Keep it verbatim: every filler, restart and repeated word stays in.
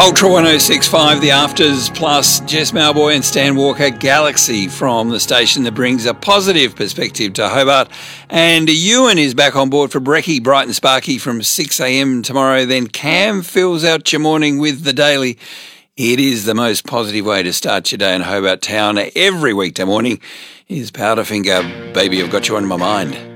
Ultra one oh six point five, The Afters, plus Jess Malboy and Stan Walker, Galaxy, from the station that brings a positive perspective to Hobart. And Ewan is back on board for Brekkie, bright and sparky, from six a.m. tomorrow. Then Cam fills out your morning with the Daily. It is the most positive way to start your day in Hobart Town every weekday morning. Here's Powderfinger, Baby, I've Got You On My Mind.